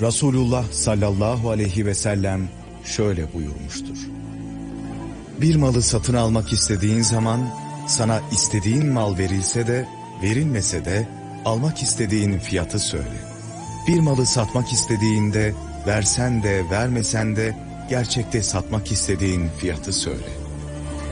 Resulullah sallallahu aleyhi ve sellem şöyle buyurmuştur: Bir malı satın almak istediğin zaman sana istediğin mal verilse de verilmese de almak istediğin fiyatı söyle. Bir malı satmak istediğinde versen de vermesen de gerçekte satmak istediğin fiyatı söyle.